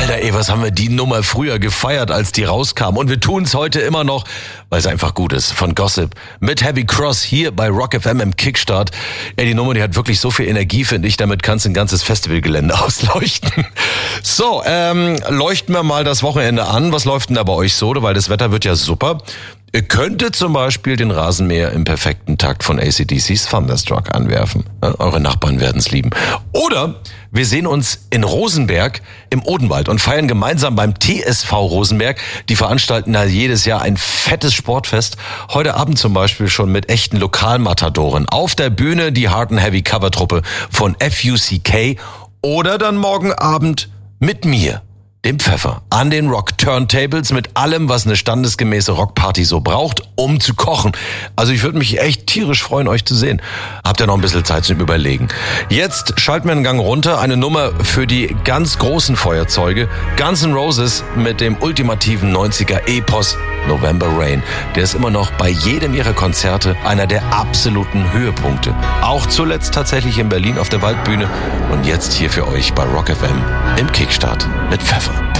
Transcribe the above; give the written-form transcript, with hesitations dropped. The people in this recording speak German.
Alter, ey, was haben wir die Nummer früher gefeiert, als die rauskam. Und wir tun es heute immer noch, weil es einfach gut ist, von Gossip. Mit Heavy Cross hier bei Rock FM im Kickstart. Ey, die Nummer, die hat wirklich so viel Energie, finde ich. Damit kannst du ein ganzes Festivalgelände ausleuchten. So, leuchten wir mal das Wochenende an. Was läuft denn da bei euch so? Weil das Wetter wird ja super. Ihr könntet zum Beispiel den Rasenmäher im perfekten Takt von AC/DC's Thunderstruck anwerfen. Ja, eure Nachbarn werden es lieben. Oder wir sehen uns in Rosenberg im Odenwald und feiern gemeinsam beim TSV Rosenberg. Die veranstalten da jedes Jahr ein fettes Sportfest. Heute Abend zum Beispiel schon mit echten Lokalmatadoren. Auf der Bühne die Hard and Heavy Covertruppe von FUCK. Oder dann morgen Abend mit mir, dem Pfeffer, an den Rock-Turntables mit allem, was eine standesgemäße Rockparty so braucht, um zu kochen. Also ich würde mich echt tierisch freuen, euch zu sehen. Habt ihr noch ein bisschen Zeit zum Überlegen. Jetzt schalten wir einen Gang runter, eine Nummer für die ganz großen Feuerzeuge. Guns N' Roses mit dem ultimativen 90er-Epos November Rain. Der ist immer noch bei jedem ihrer Konzerte einer der absoluten Höhepunkte. Auch zuletzt tatsächlich in Berlin auf der Waldbühne und jetzt hier für euch bei Rock FM im Kickstart mit Pfeffer.